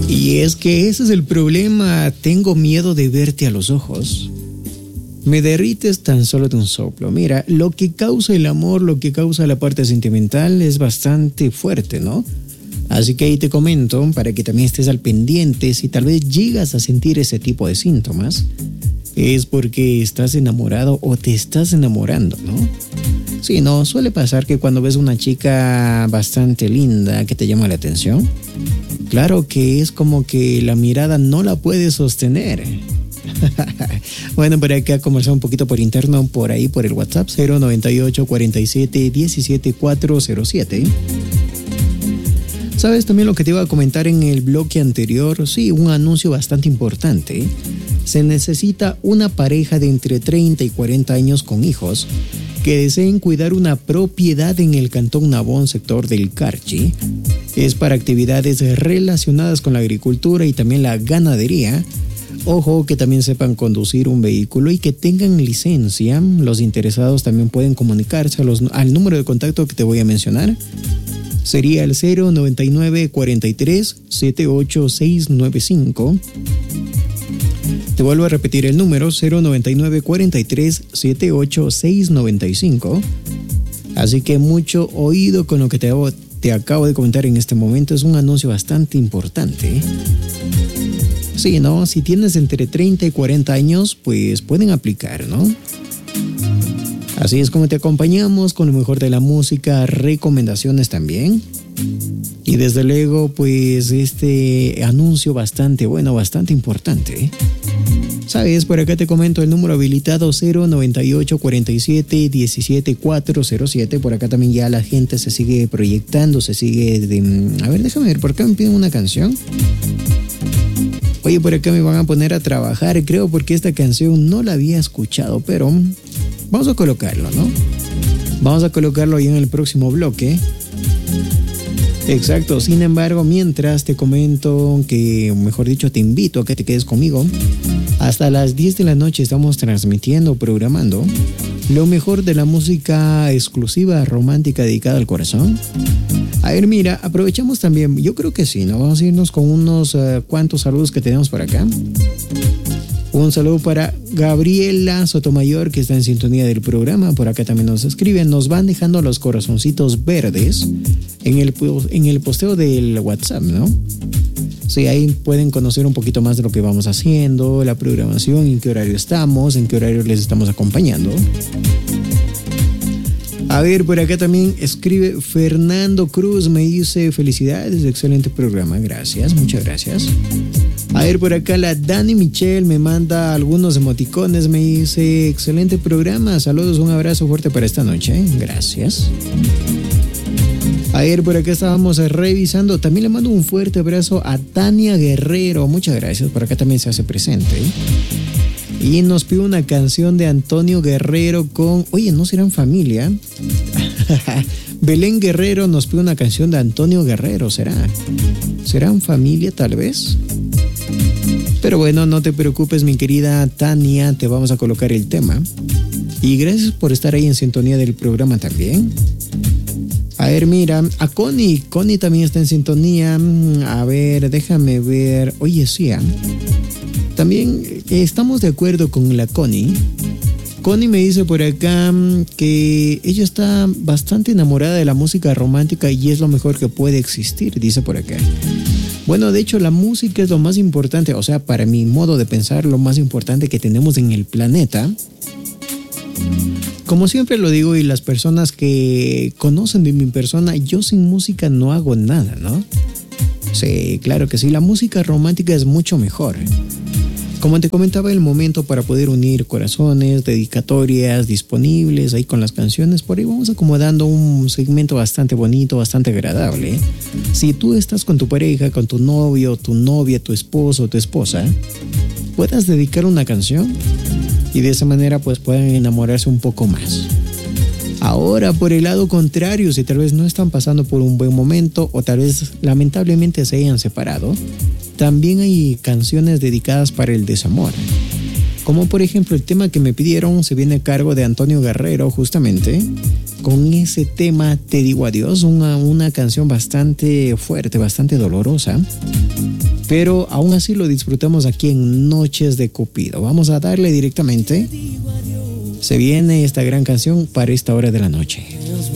Y es que ese es el problema. Tengo miedo de verte a los ojos. Me derrites tan solo de un soplo. Mira, lo que causa el amor, lo que causa la parte sentimental es bastante fuerte, ¿no? Así que ahí te comento para que también estés al pendiente. Si tal vez llegas a sentir ese tipo de síntomas, es porque estás enamorado o te estás enamorando, ¿no? Sí, no, suele pasar que cuando ves una chica bastante linda que te llama la atención, claro que es como que la mirada no la puedes sostener. Bueno, por acá conversamos un poquito por interno, por ahí por el WhatsApp 098 47 17 407. ¿Sabes también lo que te iba a comentar en el bloque anterior? Sí, un anuncio bastante importante. Se necesita una pareja de entre 30 y 40 años con hijos que deseen cuidar una propiedad en el Cantón Nabón, sector del Carchi. Es para actividades relacionadas con la agricultura y también la ganadería. Ojo, que también sepan conducir un vehículo y que tengan licencia. Los interesados también pueden comunicarse al número de contacto que te voy a mencionar. Sería el 099 43 78695. Te vuelvo a repetir el número 099 43 78695. Así que mucho oído con lo que te acabo de comentar en este momento. Es un anuncio bastante importante. Sí, ¿no? Si tienes entre 30 y 40 años, pues pueden aplicar, ¿no? Así es como te acompañamos con lo mejor de la música, recomendaciones también. Y desde luego, pues este anuncio bastante bueno, bastante importante. ¿Sabes? Por acá te comento el número habilitado 098 47 17 407. Por acá también ya la gente se sigue proyectando, se sigue... A ver, déjame ver, ¿por qué me piden una canción? Oye, por acá me van a poner a trabajar, creo, porque esta canción no la había escuchado, pero vamos a colocarlo, ¿no? Vamos a colocarlo ahí en el próximo bloque. Exacto, sin embargo, mientras te comento que, mejor dicho, te invito a que te quedes conmigo. Hasta las 10 de la noche estamos transmitiendo, programando lo mejor de la música exclusiva, romántica, dedicada al corazón. A ver, mira, aprovechamos también, yo creo que sí, ¿no? Vamos a irnos con unos cuantos saludos que tenemos por acá. Un saludo para Gabriela Sotomayor, que está en sintonía del programa. Por acá también nos escriben, nos van dejando los corazoncitos verdes en el posteo del WhatsApp, ¿no? Sí, ahí pueden conocer un poquito más de lo que vamos haciendo, la programación, en qué horario estamos, en qué horario les estamos acompañando. A ver, por acá también escribe Fernando Cruz, me dice felicidades, excelente programa, gracias, muchas gracias. A ver, por acá la Dani Michelle me manda algunos emoticones, me dice excelente programa, saludos, un abrazo fuerte para esta noche, gracias. A ver, por acá estábamos revisando, también le mando un fuerte abrazo a Tania Guerrero, muchas gracias, por acá también se hace presente. Y nos pide una canción de Antonio Guerrero con... Oye, ¿no serán familia? Belén Guerrero nos pide una canción de Antonio Guerrero, ¿será? ¿Serán familia tal vez? Pero bueno, no te preocupes, mi querida Tania, te vamos a colocar el tema. Y gracias por estar ahí en sintonía del programa también. A ver, mira, a Connie también está en sintonía. A ver, déjame ver. Oye, sí, también estamos de acuerdo con la Connie. Connie me dice por acá que ella está bastante enamorada de la música romántica y es lo mejor que puede existir, dice por acá. Bueno, de hecho la música es lo más importante, o sea, para mi modo de pensar, lo más importante que tenemos en el planeta. Como siempre lo digo, y las personas que conocen de mi persona, yo sin música no hago nada, ¿no? Sí, claro que sí, la música romántica es mucho mejor. Como te comentaba, el momento para poder unir corazones, dedicatorias disponibles ahí con las canciones, por ahí vamos acomodando un segmento bastante bonito, bastante agradable. Si tú estás con tu pareja, con tu novio, tu novia, tu esposo, tu esposa, puedas dedicar una canción y de esa manera pues puedan enamorarse un poco más. Ahora, por el lado contrario, si tal vez no están pasando por un buen momento o tal vez lamentablemente se hayan separado, también hay canciones dedicadas para el desamor. Como por ejemplo el tema que me pidieron se viene a cargo de Antonio Guerrero, justamente con ese tema Te digo adiós, una canción bastante fuerte, bastante dolorosa. pero aún así lo disfrutamos aquí en Noches de Cupido. Vamos a darle directamente. Se viene esta gran canción para esta hora de la noche.